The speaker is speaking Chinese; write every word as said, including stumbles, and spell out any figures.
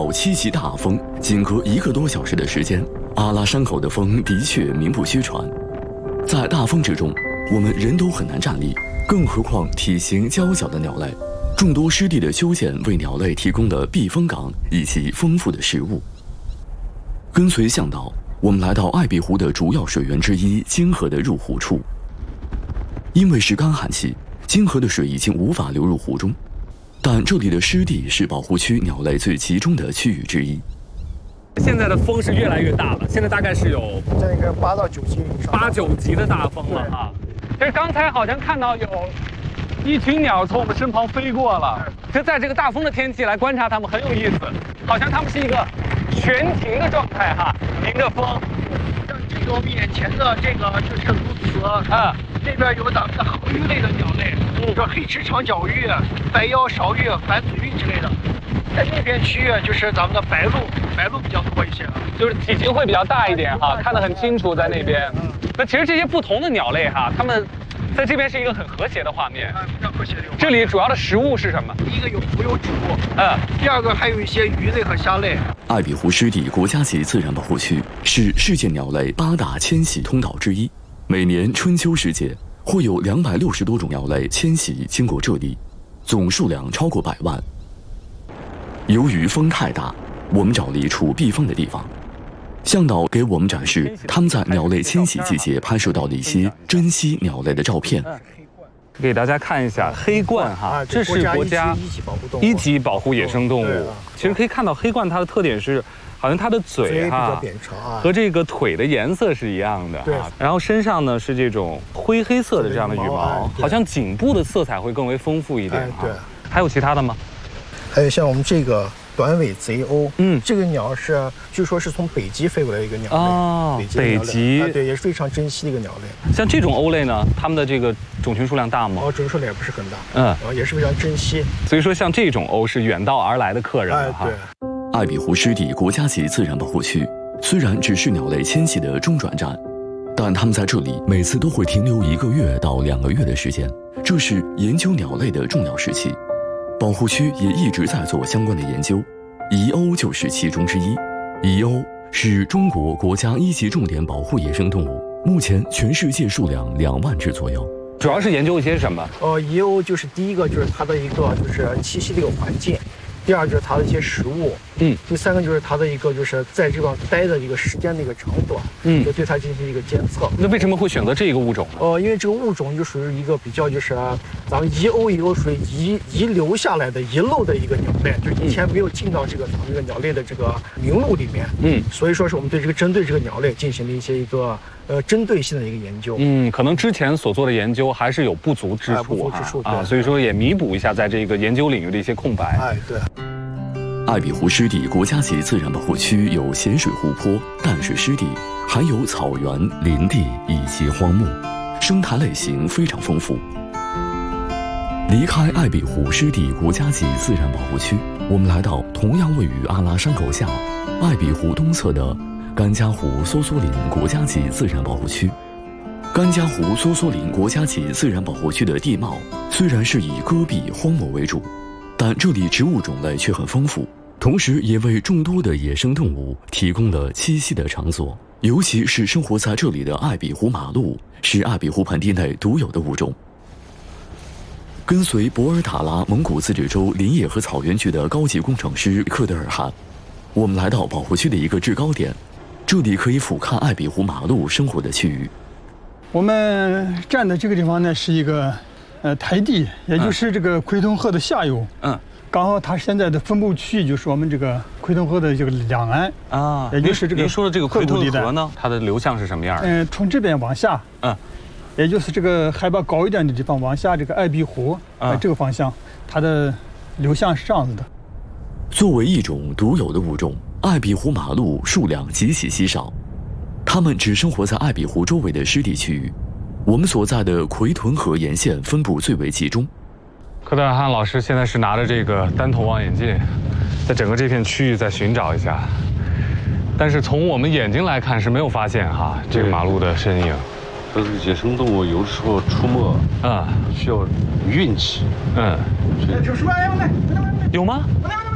到七级大风，仅隔一个多小时的时间，阿拉山口的风的确名不虚传。在大风之中，我们人都很难站立，更何况体型娇小的鸟类。众多湿地的修建为鸟类提供了避风港以及丰富的食物。跟随向导，我们来到艾比湖的主要水源之一金河的入湖处。因为是干旱期，金河的水已经无法流入湖中，但这里的湿地是保护区鸟类最集中的区域之一。 现在的风是越来越大了，现在大概是有现在应该八到九级以上， 八九级的大风了哈。其实刚才好像看到有一群鸟从我们身旁飞过了，就在这个大风的天气来观察它们很有意思，好像它们是一个悬停的状态哈，迎着风。 像这个面前的这个就是鸬鹚啊，这边有咱们的恒鱼类的鸟类，嗯，叫黑翅长脚鱼、白腰勺鱼、反嘴鱼之类的。在那边区域就是咱们的白鹭，白鹭比较多一些， 就是体型会比较大一点哈，看得很清楚在那边。那其实这些不同的鸟类哈，它们在这边是一个很和谐的画面， 啊，非常和谐的。 这里主要的食物是什么？ 第一个有浮游植物， 嗯， 第二个还有一些鱼类和虾类。 艾比湖湿地国家级自然保护区是世界鸟类八大迁徙通道之一，每年春秋时节会有两百六十多种鸟类迁徙经过这里，总数量超过百万。由于风太大，我们找了一处避风的地方。向导给我们展示他们在鸟类迁徙季节拍摄到的一些珍稀鸟类的照片。 给大家看一下黑鹳哈，这是国家一级保护野生动物。其实可以看到黑鹳它的特点是，好像它的嘴哈和这个腿的颜色是一样的啊，然后身上呢是这种灰黑色的这样的羽毛，好像颈部的色彩会更为丰富一点哈。对，还有其他的吗？ 还有像我们这个短尾贼鸥，嗯，这个鸟是据说是从北极飞过来的一个鸟类， 哦，北极， 对，也是非常珍稀的一个鸟类。 像这种鸥类呢，它们的这个种群数量大吗？ 哦，种群数量也不是很大， 嗯， 啊，也是非常珍稀。 所以说，像这种鸥是远道而来的客人了哈。 对。 艾比湖湿地国家级自然保护区虽然只是鸟类迁徙的中转站，但它们在这里每次都会停留一个月到两个月的时间，这是研究鸟类的重要时期。保护区也一直在做相关的研究，遗鸥就是其中之一。遗鸥是中国国家一级重点保护野生动物，目前全世界数量两万只左右。 主要是研究一些什么？ 呃，遗鸥就是第一个就是它的一个就是栖息的一个环境，第二就是它的一些食物，嗯，第三个就是它的一个就是在这块待的一个时间的一个长短，嗯，就对它进行一个监测。 那为什么会选择这个物种呢？ 呃，因为这个物种就属于一个比较就是咱们遗鸥遗鸥属于遗遗留下来的遗漏的一个鸟类，就以前没有进到这个咱们这个鸟类的这个名录里面，嗯，所以说是我们对这个针对这个鸟类进行了一些一个呃针对性的一个研究。 嗯，可能之前所做的研究还是有不足之处， 不足之处啊，所以说也弥补一下在这个研究领域的一些空白。 哎，对。 艾比湖湿地国家级自然保护区有咸水湖泊、淡水湿地，还有草原、林地以及荒漠，生态类型非常丰富。离开艾比湖湿地国家级自然保护区，我们来到同样位于阿拉山口下艾比湖东侧的甘家湖梭梭林国家级自然保护区。甘家湖梭梭林国家级自然保护区的地貌虽然是以戈壁荒漠为主，但这里植物种类却很丰富，同时也为众多的野生动物提供了栖息的场所。尤其是生活在这里的艾比湖马鹿，是艾比湖盆地内独有的物种。跟随博尔塔拉蒙古自治州林业和草原局的高级工程师克德尔汗，我们来到保护区的一个制高点，这里可以俯瞰艾比湖马鹿生活的区域。 我们站的这个地方呢，是一个呃台地，也就是这个奎屯河的下游。嗯，刚好它现在的分布区域就是我们这个奎屯河的这个两岸啊，也就是这个。 您说的这个奎屯河呢，它的流向是什么样的？ 嗯，从这边往下，嗯，也就是这个海拔高一点的地方往下，这个艾比湖啊、呃、这个方向，它的流向是这样子的。 作为一种独有的物种，艾比湖马鹿数量极其稀少，它们只生活在艾比湖周围的湿地区域。我们所在的奎屯河沿线分布最为集中。 柯德尔汗老师现在是拿着这个单筒望远镜，在整个这片区域在寻找一下，但是从我们眼睛来看是没有发现哈这个马鹿的身影。 这个野生动物有的时候出没啊需要运气，嗯， 有吗？